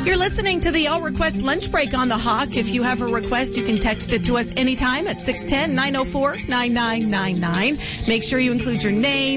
You're listening to the All Request Lunch Break on the Hawk. If you have a request, you can text it to us anytime at 610-904-9999. Make sure you include your name,